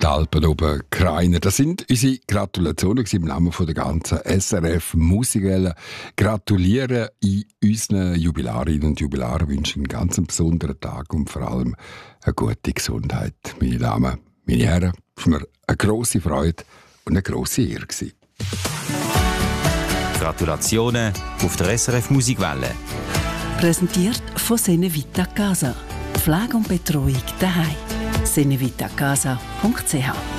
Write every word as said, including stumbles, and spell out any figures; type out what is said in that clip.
Alpen oben, Kreiner. Das sind unsere Gratulationen im Namen der ganzen S R F-Musikwelle. Gratulieren in unseren Jubilarinnen und Jubilaren, wünschen einen ganz besonderen Tag und vor allem eine gute Gesundheit. Meine Damen, meine Herren, es war mir eine grosse Freude und eine grosse Ehre. Gratulationen auf der S R F-Musikwelle. Präsentiert von Senevita Casa. Pflege und Betreuung daheim. senevitacasa punkt c h